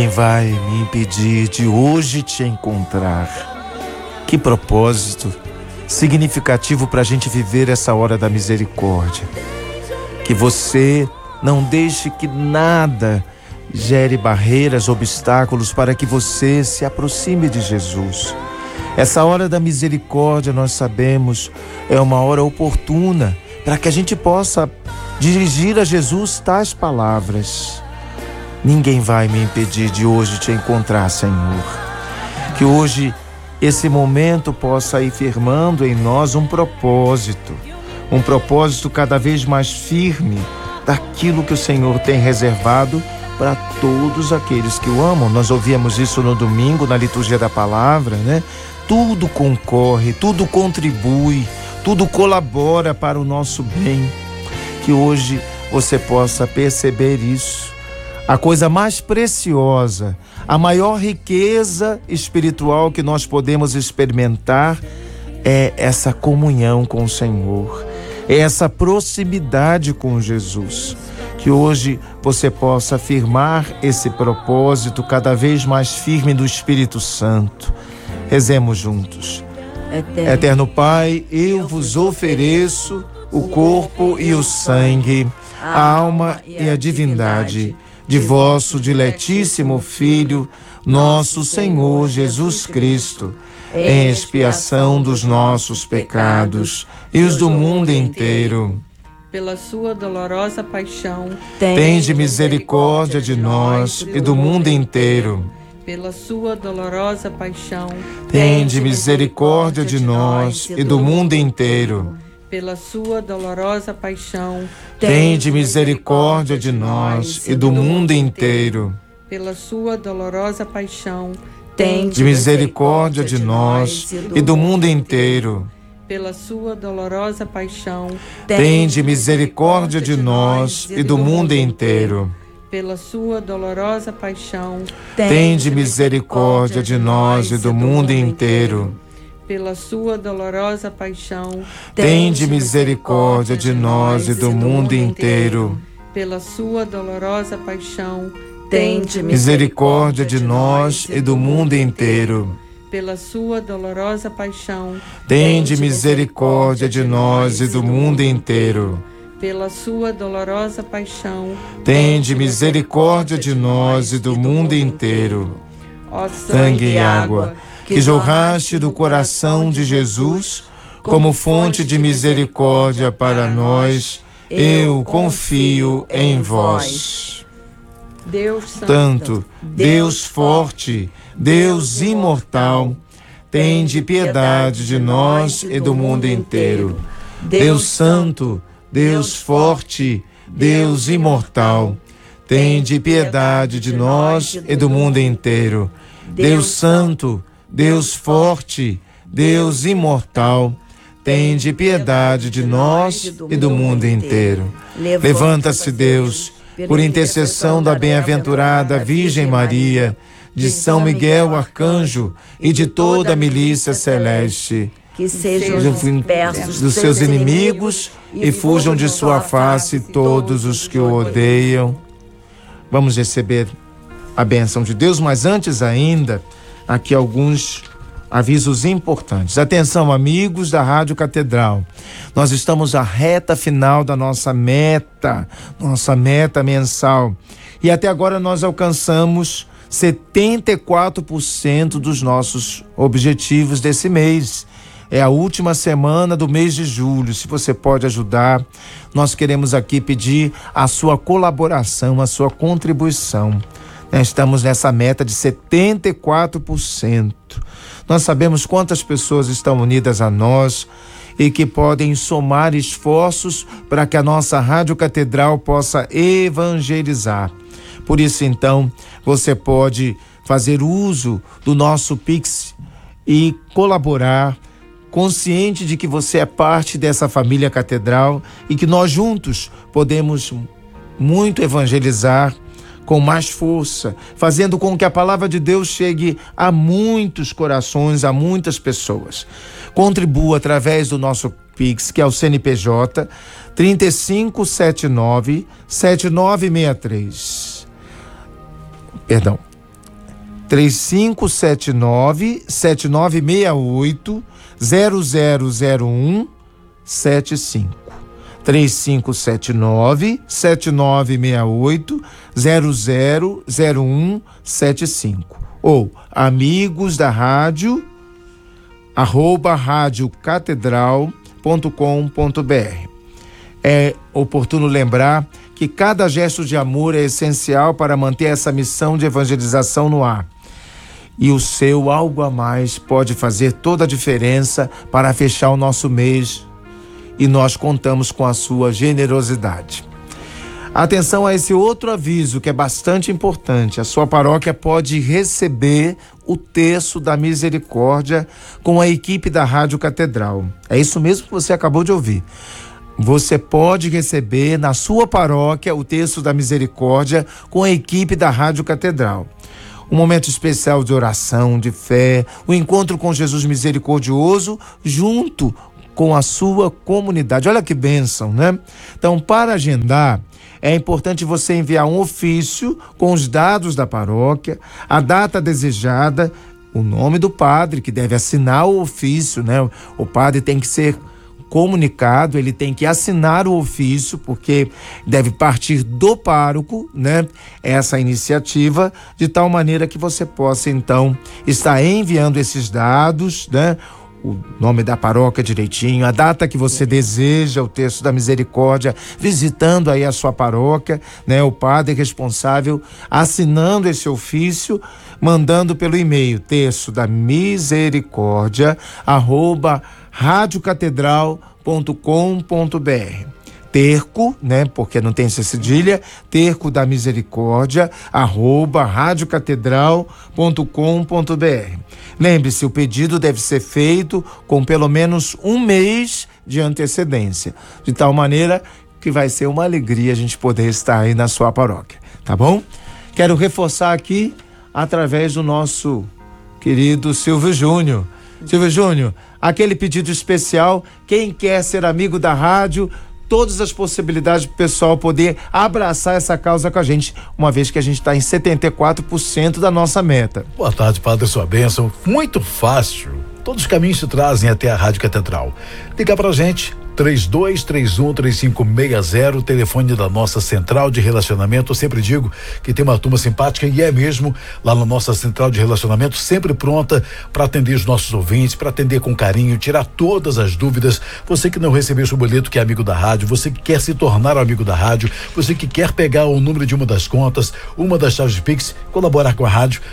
Quem vai me impedir de hoje te encontrar? Que propósito significativo para a gente viver essa hora da misericórdia. Que você não deixe que nada gere barreiras, obstáculos para que você se aproxime de Jesus. Essa hora da misericórdia, nós sabemos, é uma hora oportuna para que a gente possa dirigir a Jesus tais palavras: ninguém vai me impedir de hoje te encontrar, Senhor. Que hoje esse momento possa ir firmando em nós um propósito cada vez mais firme daquilo que o Senhor tem reservado para todos aqueles que o amam. Nós ouvimos isso no domingo, na liturgia da palavra, né? Tudo concorre, tudo contribui, tudo colabora para o nosso bem. Que hoje você possa perceber isso. A coisa mais preciosa, a maior riqueza espiritual que nós podemos experimentar é essa comunhão com o Senhor, é essa proximidade com Jesus. Que hoje você possa afirmar esse propósito cada vez mais firme do Espírito Santo. Rezemos juntos. Eterno Pai, eu vos ofereço o corpo e o sangue, a alma e a divindade de vosso diletíssimo Filho, nosso Senhor Jesus Cristo, em expiação dos nossos pecados e os do mundo inteiro. Pela sua dolorosa paixão, tende misericórdia de nós e do mundo inteiro. Pela sua dolorosa paixão, tende misericórdia de nós e do mundo inteiro. Pela sua dolorosa paixão, tende misericórdia de nós e do mundo inteiro. Pela sua dolorosa paixão, tende misericórdia de nós e do mundo inteiro. Pela sua dolorosa paixão, tende misericórdia de nós e do mundo inteiro. Pela sua dolorosa paixão, tende misericórdia de nós e do mundo inteiro. Pela sua dolorosa paixão, tende misericórdia de nós e do mundo inteiro. Pela sua dolorosa paixão, tende misericórdia de nós e do mundo inteiro. Pela sua dolorosa paixão, tende misericórdia de nós e do mundo inteiro. Pela sua dolorosa paixão, tende misericórdia de nós e do mundo inteiro. Ó sangue e água que jorraste do coração de Jesus como fonte de misericórdia para nós, eu confio em vós. Deus Santo, Tanto, Deus forte, Deus imortal, tende piedade de nós e do mundo inteiro. Deus Santo, Deus forte, Deus imortal, tende piedade de nós e do mundo inteiro. Deus Santo, Deus forte, Deus imortal, tende piedade de nós e do mundo inteiro. Levanta-se, Deus, por intercessão da bem-aventurada Virgem Maria, de São Miguel Arcanjo e de toda a milícia celeste, que sejam dispersos dos seus inimigos e fujam de sua face todos os que o odeiam. Vamos receber a bênção de Deus, mas antes ainda, aqui alguns avisos importantes. Atenção, amigos da Rádio Catedral. Nós estamos à reta final da nossa meta mensal. E até agora nós alcançamos 74% dos nossos objetivos desse mês. É a última semana do mês de julho. Se você pode ajudar, nós queremos aqui pedir a sua colaboração, a sua contribuição. Estamos nessa meta de 74%. Nós sabemos quantas pessoas estão unidas a nós e que podem somar esforços para que a nossa Rádio Catedral possa evangelizar. Por isso, então, você pode fazer uso do nosso Pix e colaborar, consciente de que você é parte dessa família Catedral e que nós juntos podemos muito evangelizar com mais força, fazendo com que a palavra de Deus chegue a muitos corações, a muitas pessoas. Contribua através do nosso Pix, que é o CNPJ 3579-7963. 3579-7968 0001 75. 3579-7968 0001 75. Ou amigos da rádio @radiocatedral.com.br. É oportuno lembrar que cada gesto de amor é essencial para manter essa missão de evangelização no ar. E o seu algo a mais pode fazer toda a diferença para fechar o nosso mês, e nós contamos com a sua generosidade. Atenção a esse outro aviso que é bastante importante. A sua paróquia pode receber o terço da misericórdia com a equipe da Rádio Catedral. É isso mesmo que você acabou de ouvir. Você pode receber na sua paróquia o terço da misericórdia com a equipe da Rádio Catedral. Um momento especial de oração, de fé, o encontro com Jesus misericordioso junto com a sua comunidade. Olha que bênção, né? Então, para agendar, é importante você enviar um ofício com os dados da paróquia, a data desejada, o nome do padre que deve assinar o ofício, né? O padre tem que ser comunicado, ele tem que assinar o ofício, porque deve partir do pároco, né? Essa iniciativa, de tal maneira que você possa, então, estar enviando esses dados, né? O nome da paróquia direitinho, a data que você deseja o terço da misericórdia, visitando aí a sua paróquia, né? O padre responsável assinando esse ofício, mandando pelo e-mail terço da misericórdia @radiocatedral.com.br. Terco, né? Porque não tem essa cedilha, terco da misericórdia @radiocatedral.com.br. Lembre-se, o pedido deve ser feito com pelo menos um mês de antecedência, de tal maneira que vai ser uma alegria a gente poder estar aí na sua paróquia, tá bom? Quero reforçar aqui através do nosso querido Silvio Júnior. Silvio Júnior, aquele pedido especial, quem quer ser amigo da rádio, todas as possibilidades para o pessoal poder abraçar essa causa com a gente, uma vez que a gente está em 74% da nossa meta. Boa tarde, Padre, sua bênção. Muito fácil. Todos os caminhos se trazem até a Rádio Catedral. Liga pra gente, 3231-3560, telefone da nossa central de relacionamento. Eu sempre digo que tem uma turma simpática, e é mesmo, lá na nossa central de relacionamento, sempre pronta para atender os nossos ouvintes, para atender com carinho, tirar todas as dúvidas. Você que não recebeu seu boleto, que é amigo da rádio, você que quer se tornar amigo da rádio, você que quer pegar o número de uma das contas, uma das chaves de Pix, colaborar com a rádio,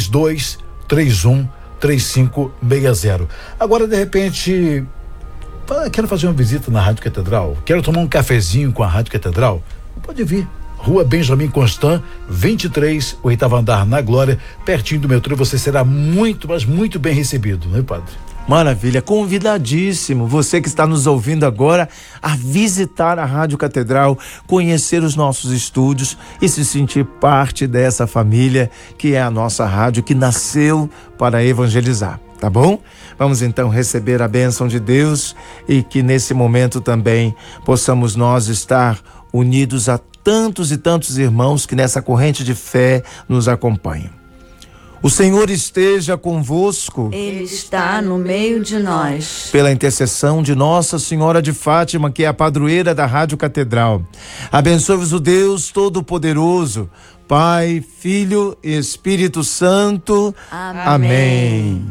3231-3560. Agora, de repente, quero fazer uma visita na Rádio Catedral, quero tomar um cafezinho com a Rádio Catedral, pode vir. Rua Benjamin Constant, 23, 8º andar, na Glória, pertinho do metrô. Você será muito, mas muito bem recebido, né, Padre? Maravilha, convidadíssimo você que está nos ouvindo agora a visitar a Rádio Catedral, conhecer os nossos estúdios e se sentir parte dessa família que é a nossa rádio, que nasceu para evangelizar, tá bom? Vamos então receber a bênção de Deus e que nesse momento também possamos nós estar unidos a tantos e tantos irmãos que nessa corrente de fé nos acompanham. O Senhor esteja convosco. Ele está no meio de nós. Pela intercessão de Nossa Senhora de Fátima, que é a padroeira da Rádio Catedral, abençoe-vos o Deus Todo-Poderoso, Pai, Filho e Espírito Santo. Amém. Amém.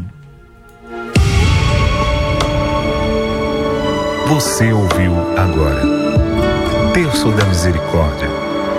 Você ouviu agora Terço da Misericórdia.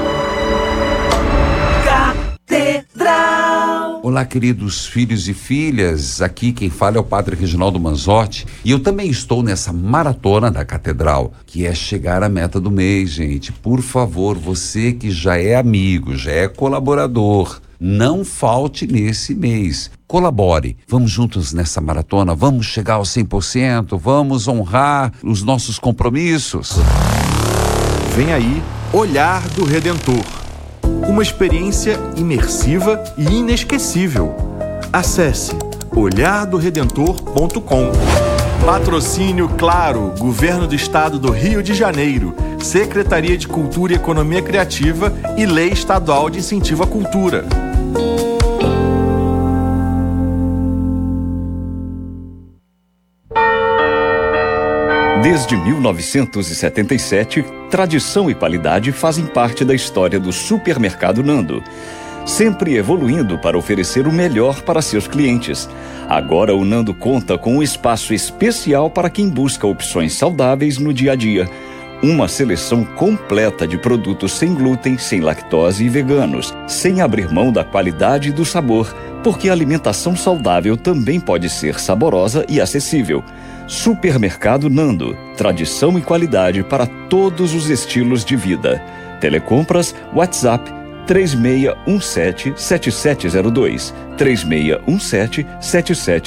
Olá, queridos filhos e filhas, aqui quem fala é o Padre Reginaldo Manzotti e eu também estou nessa maratona da Catedral, que é chegar à meta do mês, gente. Por favor, você que já é amigo, já é colaborador, não falte nesse mês. Colabore, vamos juntos nessa maratona, vamos chegar ao 100%, vamos honrar os nossos compromissos. Vem aí, Olhar do Redentor. Uma experiência imersiva e inesquecível. Acesse olhardoredentor.com. Patrocínio Claro, Governo do Estado do Rio de Janeiro, Secretaria de Cultura e Economia Criativa e Lei Estadual de Incentivo à Cultura. Desde 1977, tradição e qualidade fazem parte da história do Supermercado Nando, sempre evoluindo para oferecer o melhor para seus clientes. Agora o Nando conta com um espaço especial para quem busca opções saudáveis no dia a dia. Uma seleção completa de produtos sem glúten, sem lactose e veganos, sem abrir mão da qualidade e do sabor, porque a alimentação saudável também pode ser saborosa e acessível. Supermercado Nando, tradição e qualidade para todos os estilos de vida. Telecompras, WhatsApp 3617-7702, 3617-7702.